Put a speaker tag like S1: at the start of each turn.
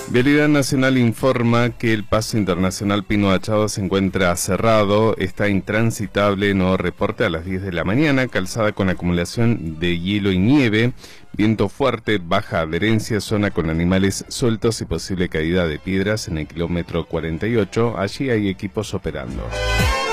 S1: Vialidad Nacional informa que el paso internacional Pino Machado se encuentra cerrado, está intransitable, nuevo reporte a las 10 de la mañana, calzada con acumulación de hielo y nieve, viento fuerte, baja adherencia, zona con animales sueltos y posible caída de piedras en el kilómetro 48, allí hay equipos operando.